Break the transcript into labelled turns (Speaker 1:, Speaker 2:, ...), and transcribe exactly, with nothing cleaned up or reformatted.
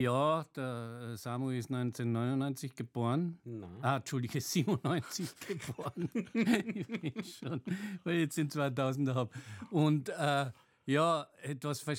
Speaker 1: Ja, der Samuel ist neunzehnhundertneunundneunzig geboren.
Speaker 2: Nein.
Speaker 1: Ah, Entschuldige, siebenundneunzig geboren. Ich bin schon, weil ich jetzt den zweitausender habe. Und äh, ja, etwas